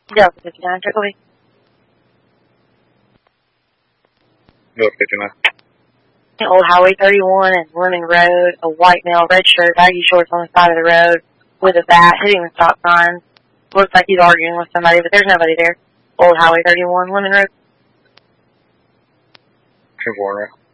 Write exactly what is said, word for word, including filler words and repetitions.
Delta fifty-nine, triple B. Delta fifty-nine. Old Highway thirty-one and Lemon Road, a white male, red shirt, baggy shorts on the side of the road with a bat hitting the stop sign. Looks like he's arguing with somebody, but there's nobody there. Old Highway thirty-one, Lemon Road. ten four, right?